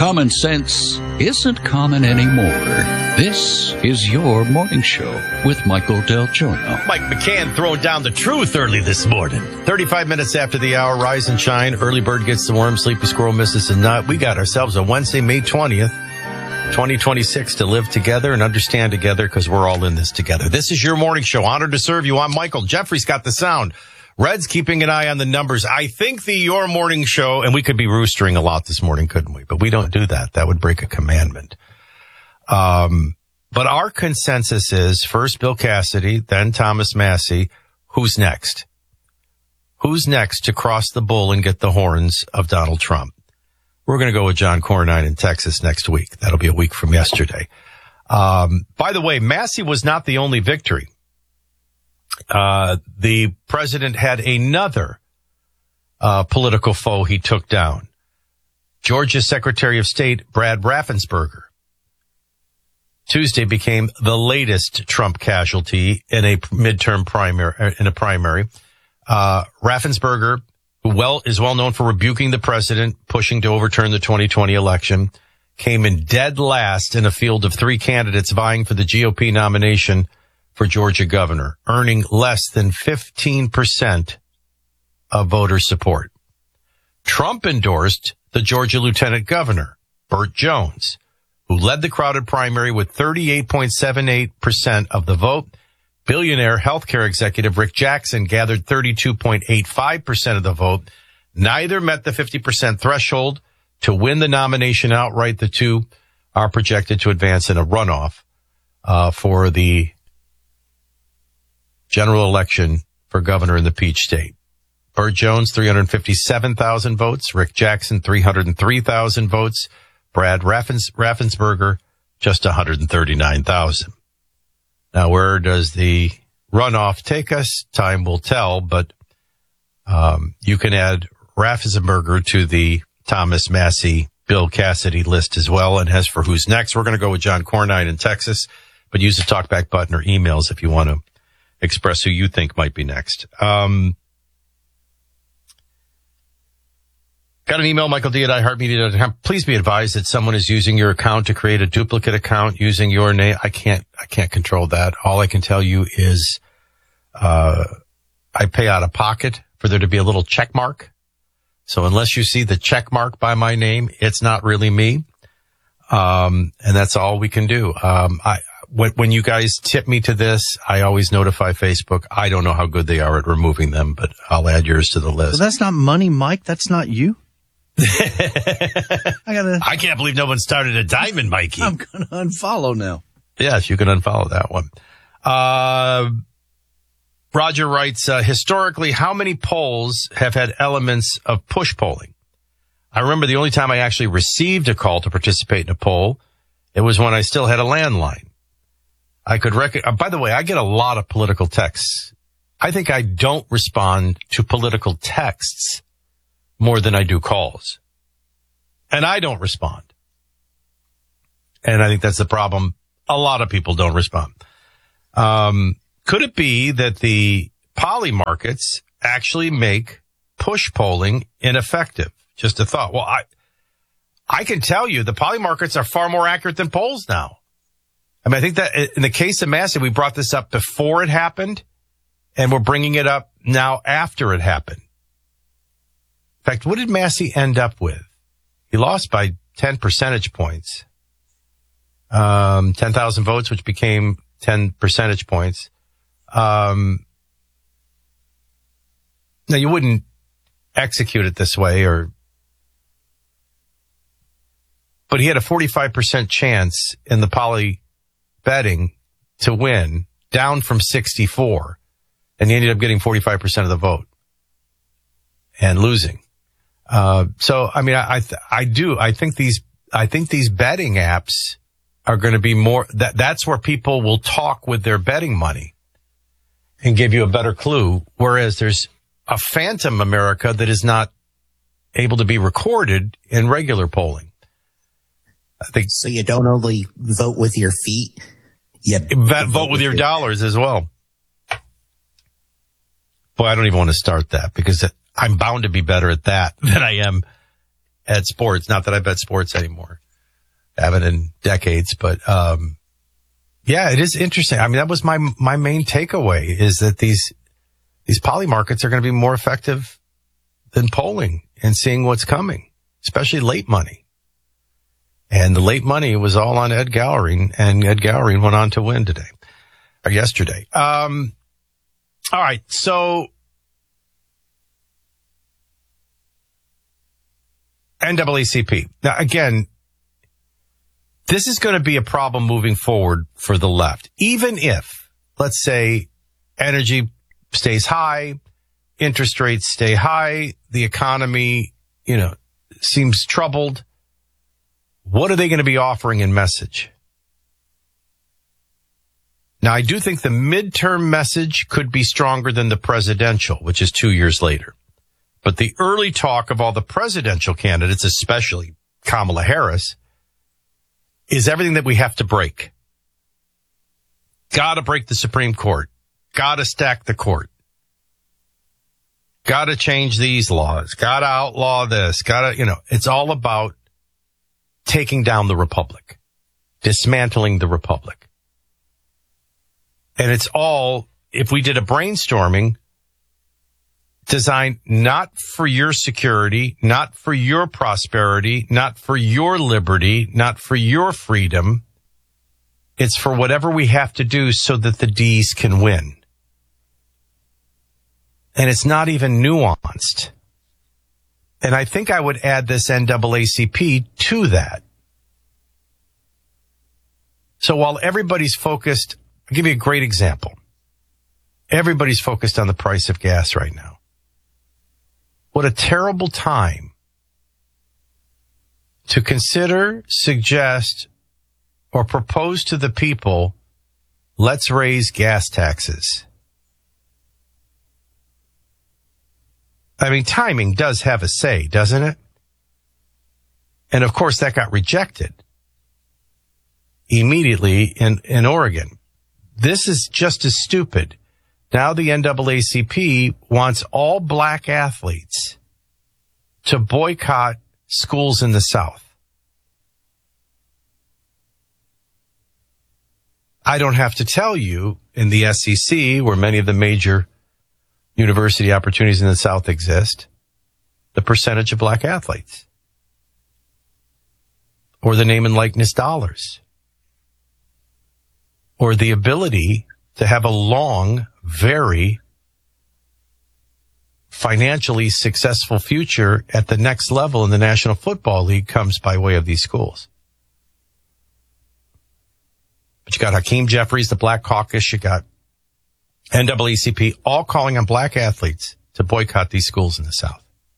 common sense isn't common anymore. This is your morning show with Michael Del Giorno. Mike McCann throwing down the truth early this morning. 35 minutes after the hour, rise and shine. Early bird gets the worm, sleepy squirrel misses the nut. We got ourselves a Wednesday, May 20th, 2026 to live together and understand together because we're all in this together. This is your morning show. Honored to serve you. I'm Michael. Jeffrey's got the sound. Red's keeping an eye on the numbers. I think your morning show, and we could be roostering a lot this morning, couldn't we? But we don't do that. That would break a commandment. But our consensus is first Bill Cassidy, then Thomas Massie. Who's next? Who's next to cross the bull and get the horns of Donald Trump? We're going to go with John Cornyn in Texas next week. That'll be a week from yesterday. By the way, Massie was not the only victory. The president had another political foe he took down. Georgia's Secretary of State, Brad Raffensperger, Tuesday became the latest Trump casualty in a midterm primary. Raffensperger, who is well known for rebuking the president, pushing to overturn the 2020 election, came in dead last in a field of three candidates vying for the GOP nomination for Georgia governor, earning less than 15% of voter support. Trump endorsed the Georgia lieutenant governor, Burt Jones, who led the crowded primary with 38.78% of the vote. Billionaire healthcare executive Rick Jackson gathered 32.85% of the vote. Neither met the 50% threshold to win the nomination outright. The two are projected to advance in a runoff for the general election for governor in the Peach State. Burt Jones, 357,000 votes. Rick Jackson, 303,000 votes. Brad Raffensperger, just 139,000. Now, where does the runoff take us? Time will tell, but you can add Raffensperger to the Thomas Massie, Bill Cassidy list as well. And as for who's next, we're going to go with John Cornyn in Texas, but use the talkback button or emails if you want to express who you think might be next. Got an email, michaeld@iheartmedia.com. Please be advised that someone is using your account to create a duplicate account using your name. I can't control that. All I can tell you is, I pay out of pocket for there to be a little check mark. So unless you see the check mark by my name, it's not really me. And that's all we can do. When you guys tip me to this, I always notify Facebook. I don't know how good they are at removing them, but I'll add yours to the list. Well, that's not money, Mike. That's not you. I can't believe no one started a diamond, Mikey. I'm going to unfollow now. Yes, you can unfollow that one. Roger writes, historically, how many polls have had elements of push polling? I remember the only time I actually received a call to participate in a poll, it was when I still had a landline. I could by the way, I get a lot of political texts. I think I don't respond to political texts more than I do calls. And I don't respond. And I think that's the problem. A lot of people don't respond. Could it be that the poly markets actually make push polling ineffective? Just a thought. Well, I can tell you the poly markets are far more accurate than polls now. I mean, I think that in the case of Massie, we brought this up before it happened, and we're bringing it up now after it happened. In fact, what did Massie end up with? He lost by 10 percentage points. 10,000 votes, which became 10 percentage points. Now, you wouldn't execute it this way, but he had a 45% chance in the poly betting to win, down from 64, and he ended up getting 45% of the vote and losing. So, I mean, I think these betting apps are going to be more, that's where people will talk with their betting money and give you a better clue. Whereas there's a phantom America that is not able to be recorded in regular polling. I think so. You don't only vote with your feet, you vote with your dollars as well. Boy, I don't even want to start that because I'm bound to be better at that than I am at sports. Not that I bet sports anymore. I haven't in decades, but, yeah, it is interesting. I mean, that was my main takeaway is that these poly markets are going to be more effective than polling and seeing what's coming, especially late money. And the late money was all on Ed Gallery, and Ed Gallery went on to win today or yesterday. All right. So NAACP. Now, again, this is going to be a problem moving forward for the left. Even if, let's say, energy stays high, interest rates stay high, the economy, seems troubled, what are they going to be offering in message? Now, I do think the midterm message could be stronger than the presidential, which is 2 years later. But the early talk of all the presidential candidates, especially Kamala Harris, is everything that we have to break. Got to break the Supreme Court. Got to stack the court. Got to change these laws. Got to outlaw this. It's all about taking down the republic, dismantling the republic. And it's all, if we did a brainstorming, designed not for your security, not for your prosperity, not for your liberty, not for your freedom. It's for whatever we have to do so that the D's can win. And it's not even nuanced. And I think I would add this NAACP to that. So while everybody's focused, I'll give you a great example. Everybody's focused on the price of gas right now. What a terrible time to consider, suggest, or propose to the people, let's raise gas taxes. I mean, timing does have a say, doesn't it? And of course, that got rejected immediately in Oregon. This is just as stupid. Now the NAACP wants all black athletes to boycott schools in the South. I don't have to tell you, in the SEC, where many of the major university opportunities in the South exist, the percentage of black athletes, or the name and likeness dollars, or the ability to have a long, very financially successful future at the next level in the National Football League comes by way of these schools. But you got Hakeem Jeffries, the Black Caucus, you got NAACP, all calling on black athletes to boycott these schools in the South.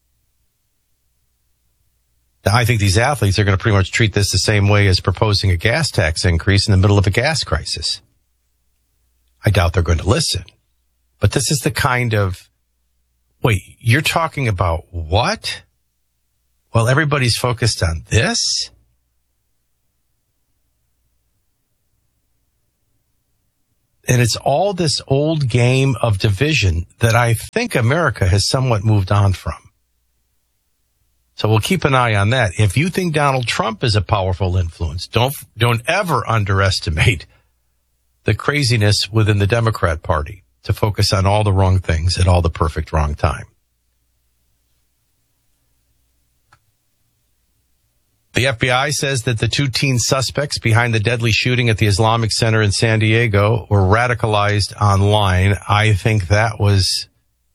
Now, I think these athletes are going to pretty much treat this the same way as proposing a gas tax increase in the middle of a gas crisis. I doubt they're going to listen. But this is the kind of, wait, you're talking about what? Well, everybody's focused on this? And it's all this old game of division that I think America has somewhat moved on from. So we'll keep an eye on that. If you think Donald Trump is a powerful influence, don't ever underestimate the craziness within the Democrat Party to focus on all the wrong things at all the perfect wrong time. The FBI says that the 2 teen suspects behind the deadly shooting at the Islamic Center in San Diego were radicalized online. I think that was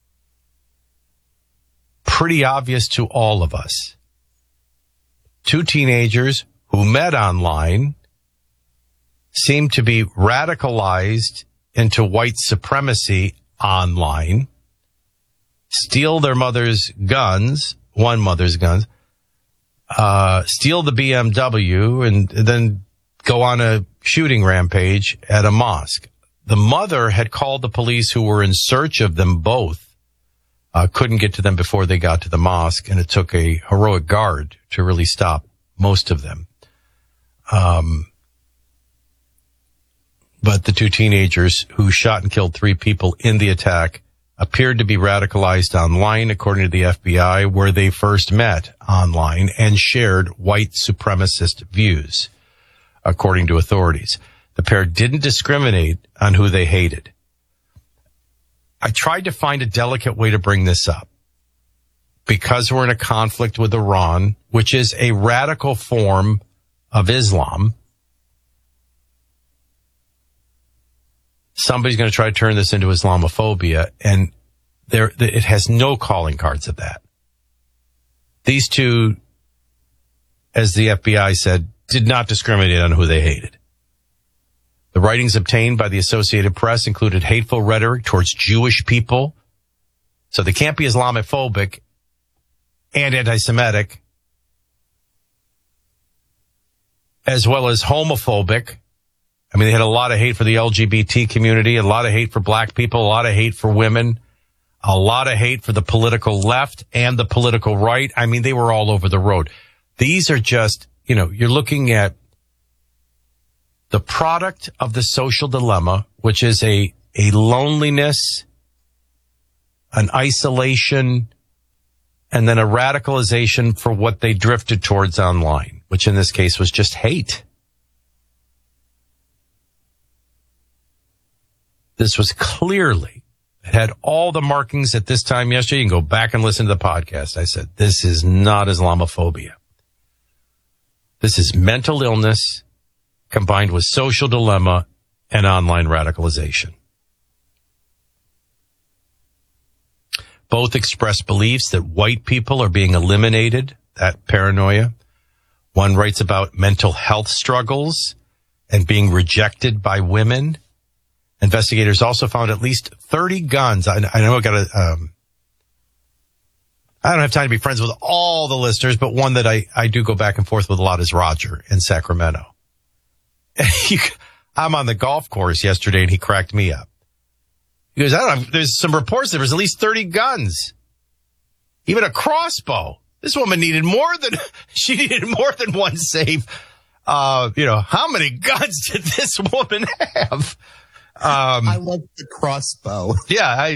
pretty obvious to all of us. 2 teenagers who met online seem to be radicalized into white supremacy online, steal their mother's guns, one mother's guns, steal the BMW, and then go on a shooting rampage at a mosque. The mother had called the police who were in search of them both. Couldn't get to them before they got to the mosque, and it took a heroic guard to really stop most of them. But the 2 teenagers who shot and killed 3 people in the attack appeared to be radicalized online, according to the FBI, where they first met online and shared white supremacist views, according to authorities. The pair didn't discriminate on who they hated. I tried to find a delicate way to bring this up because we're in a conflict with Iran, which is a radical form of Islam. Somebody's going to try to turn this into Islamophobia, and it has no calling cards of that. These two, as the FBI said, did not discriminate on who they hated. The writings obtained by the Associated Press included hateful rhetoric towards Jewish people, so they can't be Islamophobic and anti-Semitic, as well as homophobic. I mean, they had a lot of hate for the LGBT community, a lot of hate for black people, a lot of hate for women, a lot of hate for the political left and the political right. I mean, they were all over the road. These are just, you're looking at the product of the social dilemma, which is a loneliness, an isolation, and then a radicalization for what they drifted towards online, which in this case was just hate. This was clearly, it had all the markings at this time yesterday. You can go back and listen to the podcast. I said, this is not Islamophobia. This is mental illness combined with social dilemma and online radicalization. Both express beliefs that white people are being eliminated, that paranoia. One writes about mental health struggles and being rejected by women. Investigators also found at least 30 guns. I know I don't have time to be friends with all the listeners, but one that I do go back and forth with a lot is Roger in Sacramento. I'm on the golf course yesterday and he cracked me up. He goes, I don't know, there's some reports there was at least 30 guns. Even a crossbow. This woman needed more than one safe. How many guns did this woman have? I love the crossbow. Yeah,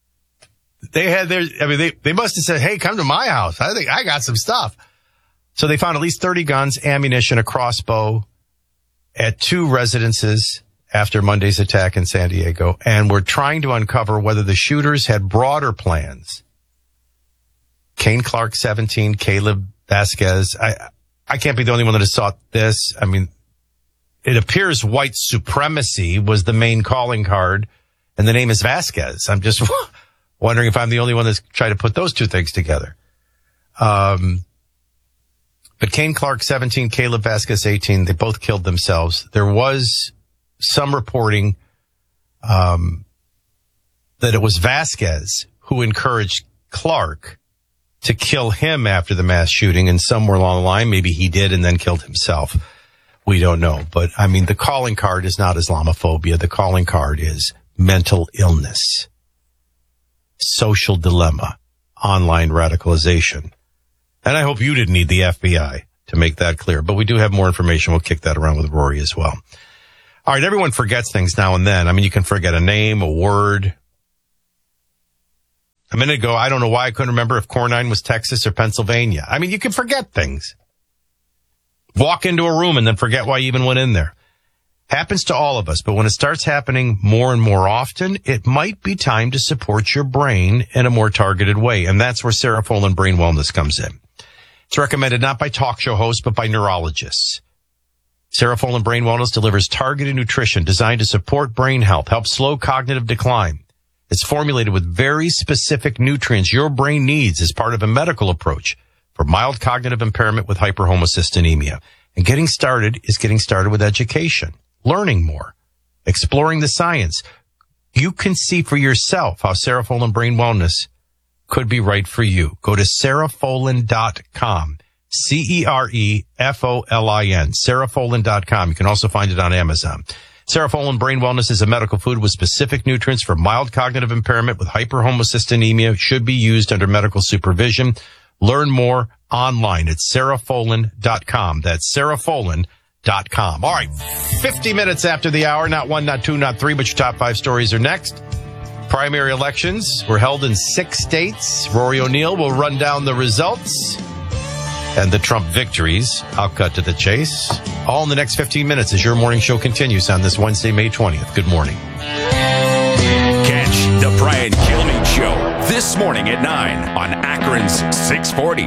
they must have said, hey, come to my house. I think I got some stuff. So they found at least 30 guns, ammunition, a crossbow at 2 residences after Monday's attack in San Diego. And we're trying to uncover whether the shooters had broader plans. Kane Clark, 17, Caleb Vasquez. I can't be the only one that has sought this. I mean, it appears white supremacy was the main calling card, and the name is Vasquez. I'm just wondering if I'm the only one that's tried to put those two things together. But Kane Clark, 17, Caleb Vasquez, 18, they both killed themselves. There was some reporting that it was Vasquez who encouraged Clark to kill him after the mass shooting, and somewhere along the line, maybe he did and then killed himself. We don't know. But, I mean, the calling card is not Islamophobia. The calling card is mental illness, social dilemma, online radicalization. And I hope you didn't need the FBI to make that clear. But we do have more information. We'll kick that around with Rory as well. All right, everyone forgets things now and then. I mean, you can forget a name, a word. A minute ago, I don't know why I couldn't remember if Cornine was Texas or Pennsylvania. I mean, you can forget things. Walk into a room and then forget why you even went in there. Happens to all of us, but when it starts happening more and more often, it might be time to support your brain in a more targeted way. And that's where Serofolin Brain Wellness comes in. It's recommended not by talk show hosts, but by neurologists. Serofolin Brain Wellness delivers targeted nutrition designed to support brain health, help slow cognitive decline. It's formulated with very specific nutrients your brain needs as part of a medical approach for mild cognitive impairment with hyperhomocystinemia. And getting started is getting started with education, learning more, exploring the science. You can see for yourself how Serofolin Brain Wellness could be right for you. Go to Serofolin.com, Cerefolin, Serofolin.com. You can also find it on Amazon. Serofolin Brain Wellness is a medical food with specific nutrients for mild cognitive impairment with hyperhomocystinemia. Should be used under medical supervision. Learn more online at Serofolin.com. That's Serofolin.com. All right, 50 minutes after the hour. Not one, not two, not three, but your top 5 stories are next. primary elections were held in 6 states. Rory O'Neill will run down the results and the Trump victories. I'll cut to the chase. All in the next 15 minutes as your morning show continues on this Wednesday, May 20th. Good morning. Catch the Brian Kilmeade Show this morning at 9 on Akron's 640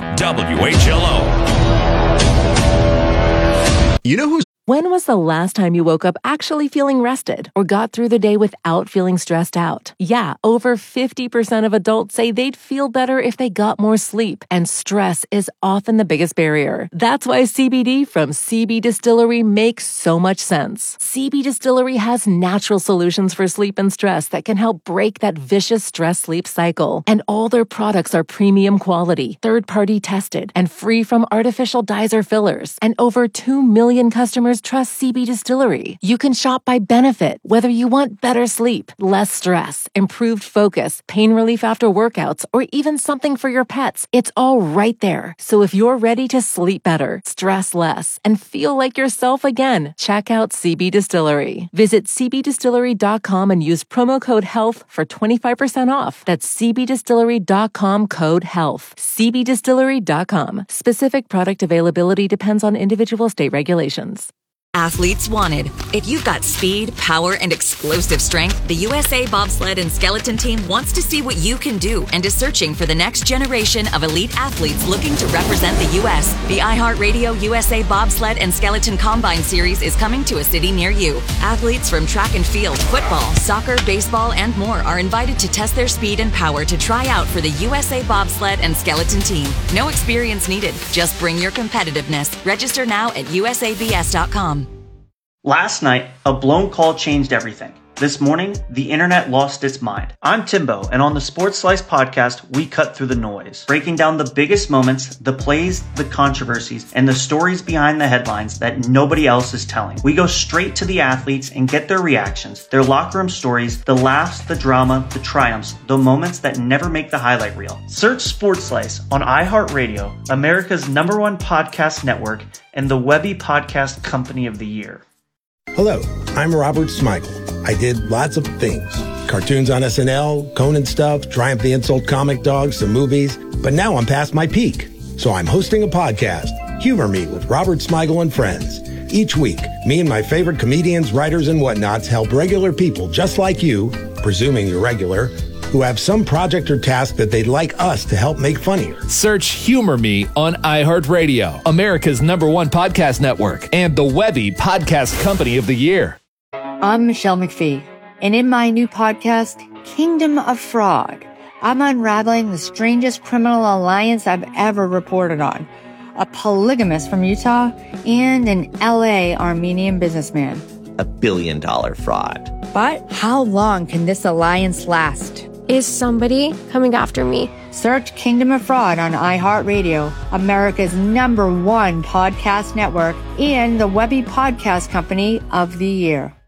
WHLO. You know who's... When was the last time you woke up actually feeling rested or got through the day without feeling stressed out? Yeah, over 50% of adults say they'd feel better if they got more sleep, and stress is often the biggest barrier. That's why CBD from CB Distillery makes so much sense. CB Distillery has natural solutions for sleep and stress that can help break that vicious stress-sleep cycle. And all their products are premium quality, third-party tested, and free from artificial dyes or fillers. And over 2 million customers trust CB Distillery. You can shop by benefit, whether you want better sleep, less stress, improved focus, pain relief after workouts, or even something for your pets. It's all right there. So if you're ready to sleep better, stress less, and feel like yourself again, check out CB Distillery. Visit cbdistillery.com and use promo code HEALTH for 25% off. That's cbdistillery.com code HEALTH. cbdistillery.com. Specific product availability depends on individual state regulations. Athletes wanted. If you've got speed, power, and explosive strength, the USA Bobsled and Skeleton Team wants to see what you can do and is searching for the next generation of elite athletes looking to represent the U.S. The iHeartRadio USA Bobsled and Skeleton Combine Series is coming to a city near you. Athletes from track and field, football, soccer, baseball, and more are invited to test their speed and power to try out for the USA Bobsled and Skeleton Team. No experience needed. Just bring your competitiveness. Register now at usabs.com. Last night, a blown call changed everything. This morning, the internet lost its mind. I'm Timbo, and on the Sports Slice podcast, we cut through the noise, breaking down the biggest moments, the plays, the controversies, and the stories behind the headlines that nobody else is telling. We go straight to the athletes and get their reactions, their locker room stories, the laughs, the drama, the triumphs, the moments that never make the highlight reel. Search Sports Slice on iHeartRadio, America's #1 podcast network, and the Webby Podcast Company of the Year. Hello, I'm Robert Smigel. I did lots of things. Cartoons on SNL, Conan stuff, Triumph the Insult comic dogs, some movies. But now I'm past my peak. So I'm hosting a podcast, Humor Me with Robert Smigel and Friends. Each week, me and my favorite comedians, writers, and whatnots help regular people just like you, presuming you're regular, who have some project or task that they'd like us to help make funnier. Search Humor Me on iHeartRadio, America's #1 podcast network, and the Webby Podcast Company of the Year. I'm Michelle McPhee, and in my new podcast, Kingdom of Fraud, I'm unraveling the strangest criminal alliance I've ever reported on. A polygamist from Utah and an LA Armenian businessman. $1 billion fraud. But how long can this alliance last? Is somebody coming after me? Search Kingdom of Fraud on iHeartRadio, America's #1 podcast network, and the Webby Podcast Company of the Year.